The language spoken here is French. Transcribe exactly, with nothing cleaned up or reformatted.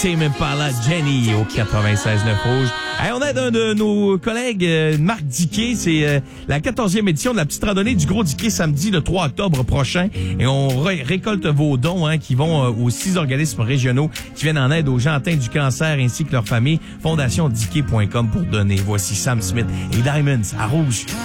Tame Impala, Jenny au quatre-vingt-seize neuf Rouge. Hey, on aide un de nos collègues, euh, Marc Diquet. C'est euh, la quatorzième édition de la petite randonnée du Gros Diquet samedi le trois octobre prochain. Et on ré- récolte vos dons hein, qui vont euh, aux six organismes régionaux qui viennent en aide aux gens atteints du cancer ainsi que leurs familles. fondation diquet point com pour donner. Voici Sam Smith et Diamonds à Rouge.